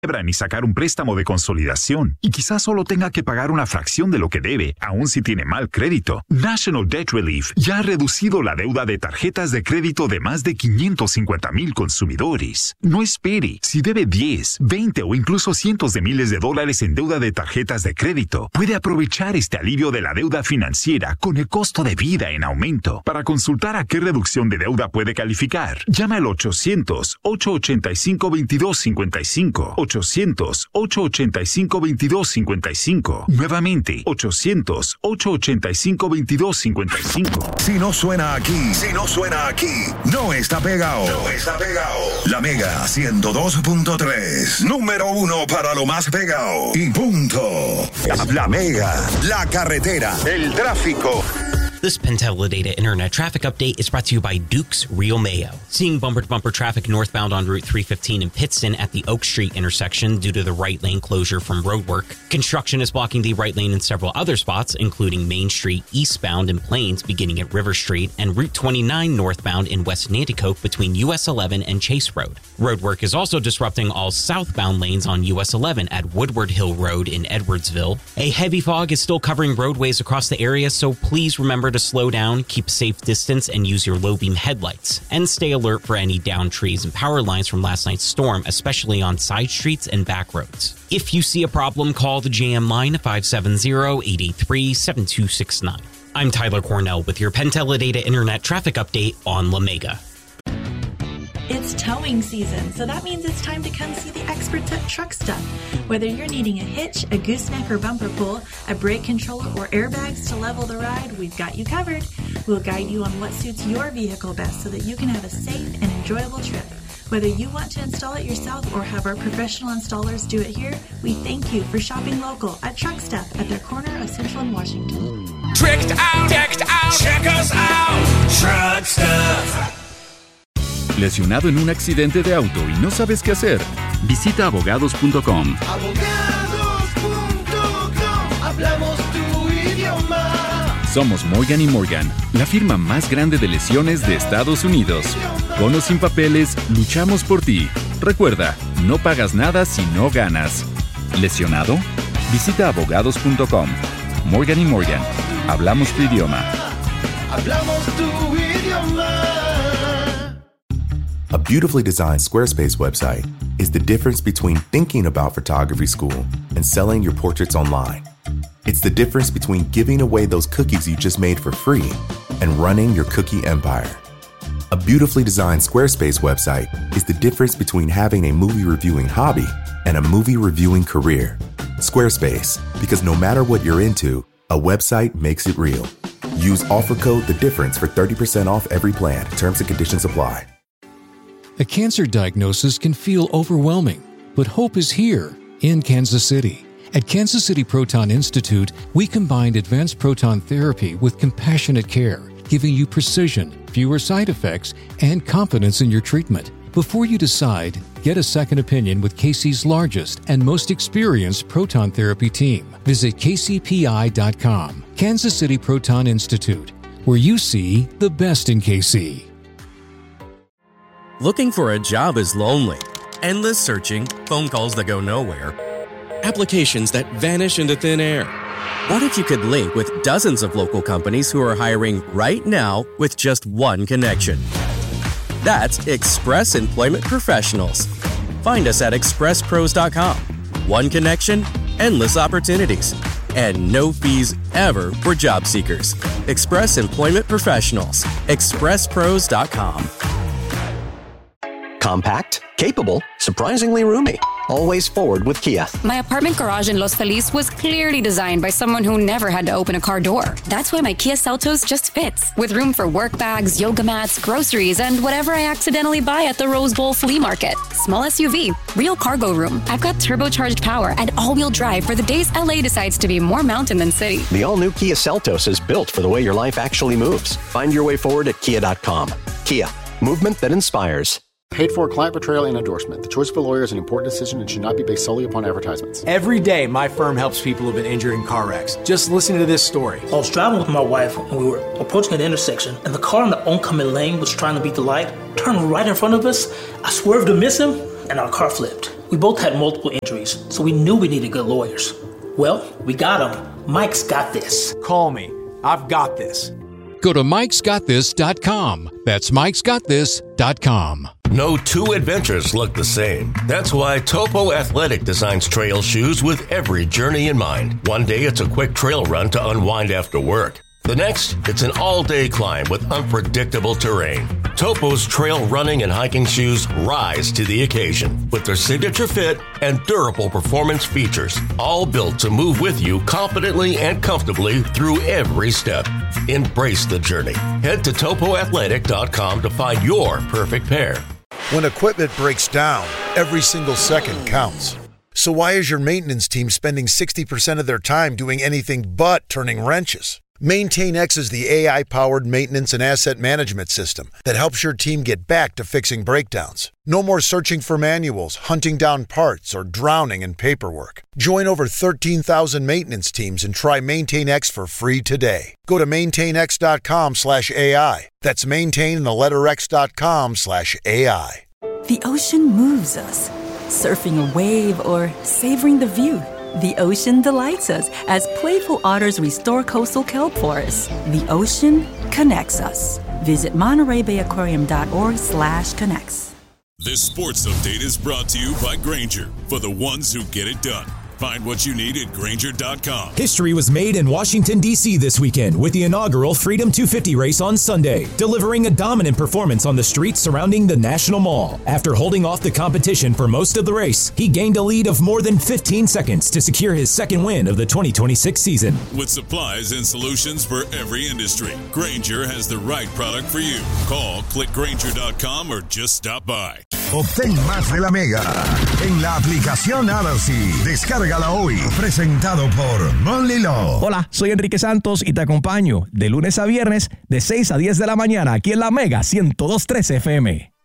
ni sacar un préstamo de consolidación y quizás solo tenga que pagar una fracción de lo que debe, aun si tiene mal crédito. National Debt Relief ya ha reducido la deuda de tarjetas de crédito de más de 550,000 consumidores. No espere. Si debe 10, 20 o incluso cientos de miles de dólares en deuda de tarjetas de crédito, puede aprovechar este alivio de la deuda financiera con el costo de vida en aumento. Para consultar a qué reducción de deuda puede calificar, llama al 800-885-2255. 800-885-2255. Nuevamente, 800-885-2255. Si no suena aquí, no está pegado. La Mega 102.3, número 1 para lo más pegado. Y punto. La Mega, la carretera, el tráfico. This PenTeleData Internet Traffic Update is brought to you by Duke's Real Mayo. Seeing bumper-to-bumper traffic northbound on Route 315 in Pittston at the Oak Street intersection due to the right lane closure from road work. Construction is blocking the right lane in several other spots, including Main Street eastbound in Plains beginning at River Street and Route 29 northbound in West Nanticoke between US 11 and Chase Road. Road work is also disrupting all southbound lanes on US 11 at Woodward Hill Road in Edwardsville. A heavy fog is still covering roadways across the area, so please remember to slow down, keep a safe distance, and use your low-beam headlights. And stay alert for any downed trees and power lines from last night's storm, especially on side streets and back roads. If you see a problem, call the JM line 570-883-7269. I'm Tyler Cornell with your PenTeleData Internet Traffic Update on La Mega. It's towing season, so that means it's time to come see the experts at Truck Stuff. Whether you're needing a hitch, a gooseneck or bumper pull, a brake controller, or airbags to level the ride, we've got you covered. We'll guide you on what suits your vehicle best so that you can have a safe and enjoyable trip. Whether you want to install it yourself or have our professional installers do it here, we thank you for shopping local at Truck Stuff at their corner of Central and Washington. Tricked out, decked out, check us out, Truck Stuff. ¿Lesionado en un accidente de auto y no sabes qué hacer? Visita abogados.com. Abogados.com, hablamos tu idioma. Somos Morgan & Morgan, la firma más grande de lesiones de Estados Unidos. Con o sin papeles, luchamos por ti. Recuerda, no pagas nada si no ganas. ¿Lesionado? Visita abogados.com. Morgan & Morgan, hablamos tu idioma. Hablamos tu idioma. A beautifully designed Squarespace website is the difference between thinking about photography school and selling your portraits online. It's the difference between giving away those cookies you just made for free and running your cookie empire. A beautifully designed Squarespace website is the difference between having a movie reviewing hobby and a movie reviewing career. Squarespace, because no matter what you're into, a website makes it real. Use offer code The Difference for 30% off every plan. Terms and conditions apply. A cancer diagnosis can feel overwhelming, but hope is here in Kansas City. At Kansas City Proton Institute, we combined advanced proton therapy with compassionate care, giving you precision, fewer side effects, and confidence in your treatment. Before you decide, get a second opinion with KC's largest and most experienced proton therapy team. Visit kcpi.com. Kansas City Proton Institute, where you see the best in KC. Looking for a job is lonely. Endless searching, phone calls that go nowhere, applications that vanish into thin air. What if you could link with dozens of local companies who are hiring right now with just one connection? That's Express Employment Professionals. Find us at expresspros.com. One connection, endless opportunities, and no fees ever for job seekers. Express Employment Professionals. expresspros.com. Compact, capable, surprisingly roomy. Always forward with Kia. My apartment garage in Los Feliz was clearly designed by someone who never had to open a car door. That's why my Kia Seltos just fits, with room for work bags, yoga mats, groceries, and whatever I accidentally buy at the Rose Bowl flea market. Small SUV, real cargo room. I've got turbocharged power and all-wheel drive for the days LA decides to be more mountain than city. The all-new Kia Seltos is built for the way your life actually moves. Find your way forward at kia.com. Kia, movement that inspires. Paid for client betrayal and endorsement. The choice of a lawyer is an important decision and should not be based solely upon advertisements. Every day, my firm helps people who've been injured in car wrecks. Just listen to this story. I was driving with my wife when we were approaching an intersection, and the car in the oncoming lane was trying to beat the light, turned right in front of us. I swerved to miss him, and our car flipped. We both had multiple injuries, so we knew we needed good lawyers. Well, we got them. Mike's got this. Call me. I've got this. Go to mikesgotthis.com. That's mikesgotthis.com. No two adventures look the same. That's why Topo Athletic designs trail shoes with every journey in mind. One day it's a quick trail run to unwind after work. The next, it's an all-day climb with unpredictable terrain. Topo's trail running and hiking shoes rise to the occasion with their signature fit and durable performance features, all built to move with you confidently and comfortably through every step. Embrace the journey. Head to topoathletic.com to find your perfect pair. When equipment breaks down, every single second counts. So why is your maintenance team spending 60% of their time doing anything but turning wrenches? MaintainX is the AI-powered maintenance and asset management system that helps your team get back to fixing breakdowns. No more searching for manuals, hunting down parts, or drowning in paperwork. Join over 13,000 maintenance teams and try MaintainX for free today. Go to maintainx.com/AI. That's maintain and the letter x.com/AI. The ocean moves us, surfing a wave or savoring the view. The ocean delights us as playful otters restore coastal kelp forests. The ocean connects us. Visit MontereyBayAquarium.org/connects. This sports update is brought to you by Grainger, for the ones who get it done. Find what you need at Grainger.com. History was made in Washington, D.C. this weekend with the inaugural Freedom 250 race on Sunday, delivering a dominant performance on the streets surrounding the National Mall. After holding off the competition for most of the race, he gained a lead of more than 15 seconds to secure his second win of the 2026 season. With supplies and solutions for every industry, Grainger has the right product for you. Call, click Grainger.com or just stop by. Obtén más de la Mega en la aplicación Odyssey. Descárgala hoy. Presentado por Monly Law. Hola, soy Enrique Santos y te acompaño de lunes a viernes de 6 a 10 de la mañana aquí en la Mega 102.3 FM.